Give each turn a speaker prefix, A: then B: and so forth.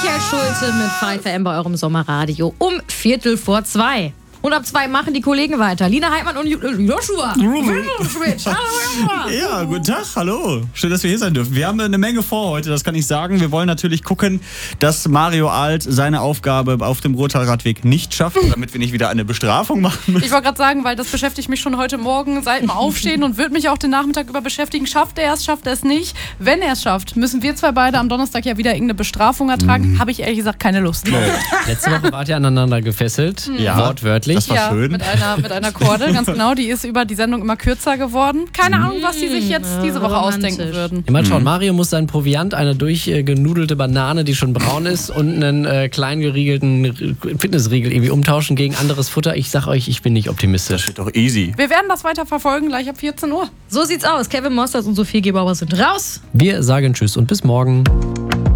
A: Michael Schulte mit Pfeife M bei eurem Sommerradio um 2:15. Und ab 2 machen die Kollegen weiter. Lina Heidmann und Joshua.
B: Ja, guten Tag, hallo. Schön, dass wir hier sein dürfen. Wir haben eine Menge vor heute, das kann ich sagen. Wir wollen natürlich gucken, dass Mario Alt seine Aufgabe auf dem Ruhrtalradweg nicht schafft, damit wir nicht wieder eine Bestrafung machen müssen.
C: Ich wollte gerade sagen, weil das beschäftigt mich schon heute Morgen seit dem Aufstehen und wird mich auch den Nachmittag über beschäftigen. Schafft er es nicht? Wenn er es schafft, müssen wir zwei beide am Donnerstag ja wieder irgendeine Bestrafung ertragen. Habe ich ehrlich gesagt keine Lust drauf.
D: Letzte Woche wart ihr aneinander gefesselt,
B: Ja.
D: wortwörtlich.
B: Das war schön.
C: Mit einer Korde, ganz genau. Die ist über die Sendung immer kürzer geworden. Keine Ahnung, was die sich jetzt diese Woche ausdenken würden.
D: Mal schauen, Mario muss seinen Proviant, eine durchgenudelte Banane, die schon braun ist, und einen klein geriegelten Fitnessriegel irgendwie umtauschen gegen anderes Futter. Ich sag euch, ich bin nicht optimistisch.
B: Das wird doch easy.
C: Wir werden das weiter verfolgen, gleich ab 14 Uhr.
A: So sieht's aus. Kevin Mosters und Sophie Gebauer sind raus.
D: Wir sagen Tschüss und bis morgen.